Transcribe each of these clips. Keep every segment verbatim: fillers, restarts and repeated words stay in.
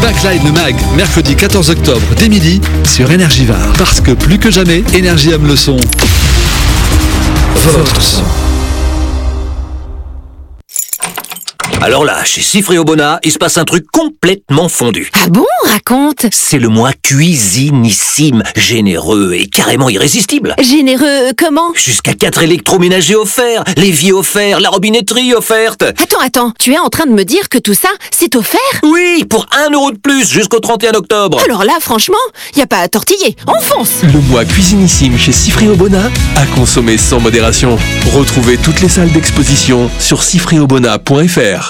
Backline le mag, mercredi quatorze octobre, dès midi, sur Énergivore. Parce que plus que jamais, Énergie aime le son. Votre son. Alors là, chez Sifreo-Bona, il se passe un truc complètement fondu. Ah bon, raconte. C'est le mois cuisinissime, généreux et carrément irrésistible. Généreux comment? Jusqu'à quatre électroménagers offerts, l'évier offert, la robinetterie offerte. Attends, attends, tu es en train de me dire que tout ça, c'est offert? Oui, pour un euro de plus jusqu'au trente et un octobre. Alors là, franchement, y a pas à tortiller, on fonce. Le mois cuisinissime chez Sifreo-Bona, à consommer sans modération. Retrouvez toutes les salles d'exposition sur sifreo-bona point f r.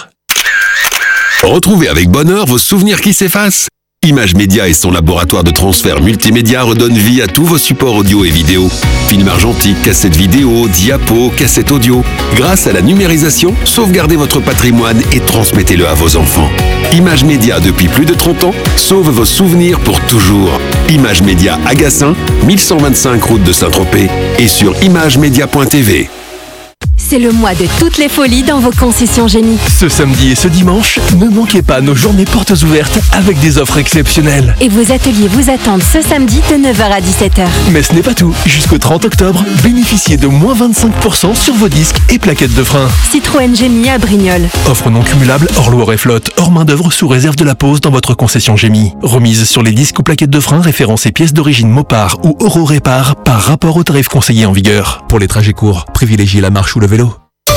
Retrouvez avec bonheur vos souvenirs qui s'effacent. Image Média et son laboratoire de transfert multimédia redonnent vie à tous vos supports audio et vidéo. Films argentiques, cassettes vidéo, diapos, cassettes audio. Grâce à la numérisation, sauvegardez votre patrimoine et transmettez-le à vos enfants. Image Média depuis plus de trente ans sauve vos souvenirs pour toujours. Image Média à Gassin, mille cent vingt-cinq route de Saint-Tropez et sur image média point t v. C'est le mois de toutes les folies dans vos concessions Génie. Ce samedi et ce dimanche, ne manquez pas nos journées portes ouvertes avec des offres exceptionnelles. Et vos ateliers vous attendent ce samedi de neuf heures à dix-sept heures. Mais ce n'est pas tout. Jusqu'au trente octobre, bénéficiez de moins vingt-cinq pour cent sur vos disques et plaquettes de frein. Citroën Génie à Brignoles. Offre non cumulable hors loi et flotte, hors main d'œuvre sous réserve de la pose dans votre concession Génie. Remise sur les disques ou plaquettes de frein référencées pièces d'origine Mopar ou Euro-Répar par rapport au tarif conseillé en vigueur. Pour les trajets courts, privilégiez la marche ou le vélo.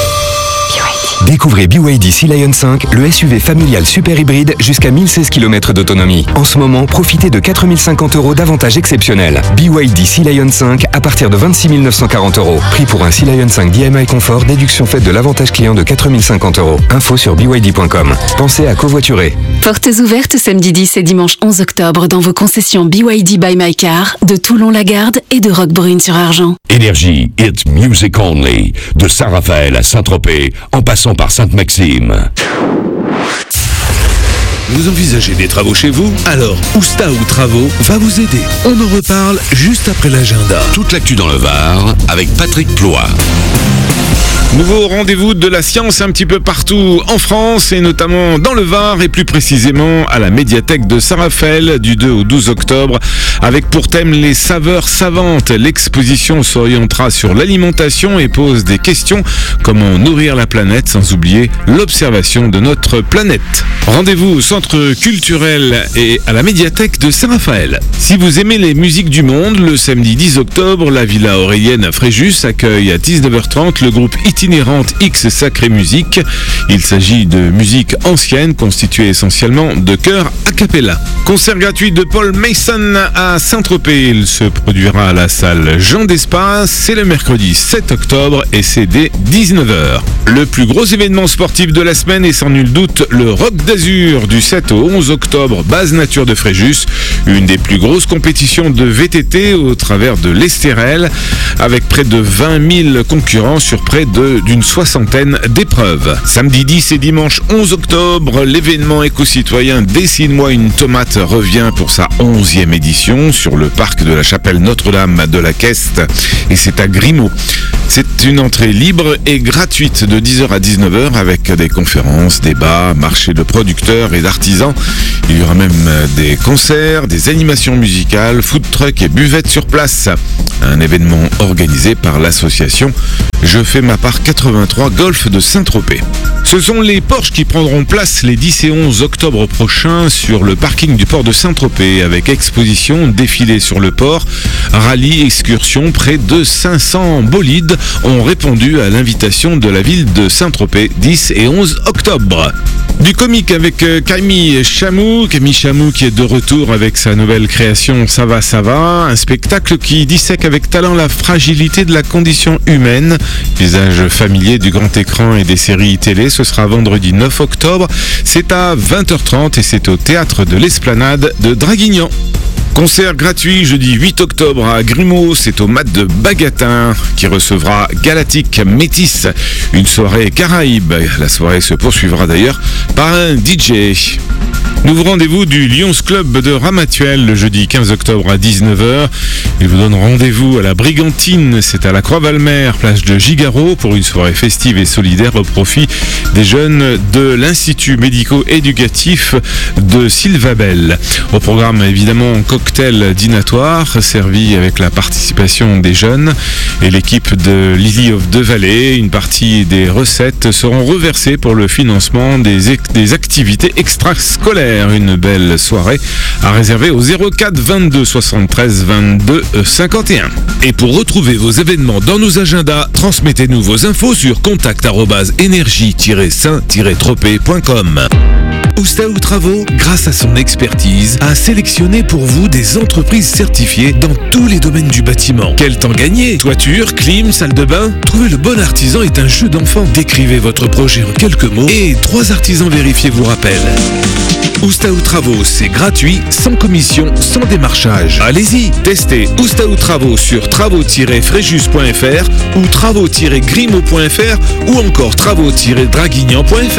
Découvrez B Y D Sea Lion cinq, le S U V familial super hybride jusqu'à mille seize kilomètres d'autonomie. En ce moment, profitez de quatre mille cinquante euros d'avantages exceptionnels. B Y D Sea Lion cinq à partir de vingt-six mille neuf cent quarante euros. Prix pour un Sea Lion cinq D M I Confort, déduction faite de l'avantage client de quatre mille cinquante euros. Info sur b y d point com. Pensez à covoiturer. Portes ouvertes samedi dix et dimanche onze octobre dans vos concessions B Y D by My Car de Toulon-la-Garde et de Roquebrune-sur-Argent. Énergie, it's music only. De Saint-Raphaël à Saint-Tropez, en passant par Sainte-Maxime. Vous envisagez des travaux chez vous? Alors, Ousta ou Travaux va vous aider. On en reparle juste après l'agenda. Toute l'actu dans le Var avec Patrick Ploie. Nouveau rendez-vous de la science un petit peu partout en France et notamment dans le Var et plus précisément à la médiathèque de Saint-Raphaël du deux au douze octobre avec pour thème les saveurs savantes. L'exposition s'orientera sur l'alimentation et pose des questions, comment nourrir la planète sans oublier l'observation de notre planète. Rendez-vous au centre culturel et à la médiathèque de Saint-Raphaël. Si vous aimez les musiques du monde, le samedi dix octobre, la Villa Aurélienne à Fréjus accueille à dix-neuf heures trente le groupe itinérante X Sacré Musique. Il s'agit de musique ancienne constituée essentiellement de chœurs a cappella. Concert gratuit de Paul Mason à Saint-Tropez. Il se produira à la salle Jean d'Espace. C'est le mercredi sept octobre et c'est dès dix-neuf heures. Le plus gros événement sportif de la semaine est sans nul doute le Rock d'Azur du sept au onze octobre, base nature de Fréjus. Une des plus grosses compétitions de V T T au travers de l'Estérel avec près de vingt mille concurrents sur près de d'une soixantaine d'épreuves. Samedi dix et dimanche onze octobre, l'événement éco-citoyen Dessine-moi une tomate revient pour sa onzième édition sur le parc de la chapelle Notre-Dame de la Queste et c'est à Grimaud. C'est une entrée libre et gratuite de dix heures à dix-neuf heures avec des conférences, débats, marchés de producteurs et d'artisans. Il y aura même des concerts, des animations musicales, food truck et buvettes sur place. Un événement organisé par l'association Je fais ma part quatre-vingt-trois Golf de Saint-Tropez. Ce sont les Porsche qui prendront place les dix et onze octobre prochains sur le parking du port de Saint-Tropez avec exposition, défilé sur le port, rallye, excursion. Près de cinq cents bolides ont répondu à l'invitation de la ville de Saint-Tropez dix et onze octobre. Du comique avec Camille Chamou, Camille Chamou qui est de retour avec sa nouvelle création Ça va, ça va, un spectacle qui dissèque avec talent la fragilité de la condition humaine, visage familier du grand écran et des séries télé. Ce sera vendredi neuf octobre, c'est à vingt heures trente et c'est au théâtre de l'Esplanade de Draguignan. Concert gratuit jeudi huit octobre à Grimaud, c'est au Mat de Bagatin qui recevra Galactic Métis, une soirée Caraïbe. La soirée se poursuivra d'ailleurs par un D J. Nous vous rendez-vous du Lions Club de Ramatuelle le jeudi quinze octobre à dix-neuf heures. Il vous donne rendez-vous à la Brigantine, c'est à la Croix-Valmer, plage de Gigaro, pour une soirée festive et solidaire au profit des jeunes de l'Institut médico-éducatif de Sylvabel. Au programme, évidemment, cocktail dînatoire servi avec la participation des jeunes et l'équipe de Lily of the Valley. Une partie des recettes seront reversées pour le financement des, des activités extrascolaires. Une belle soirée à réserver au zéro quatre vingt-deux soixante-treize vingt-deux cinquante et un. Et pour retrouver vos événements dans nos agendas, transmettez-nous vos infos sur contact arobase énergie tiret saint tiret tropez point com. Oustou Travaux, grâce à son expertise, a sélectionné pour vous des entreprises certifiées dans tous les domaines du bâtiment. Quel temps gagner? Toiture, clim, salle de bain? Trouver le bon artisan est un jeu d'enfant. Décrivez votre projet en quelques mots et trois artisans vérifiés vous rappellent. Oustou Travaux, c'est gratuit, sans commission, sans démarchage. Allez-y, testez Oustou Travaux sur travaux tiret fréjus point f r ou travaux tiret grimaud point f r ou encore travaux tiret draguignan point f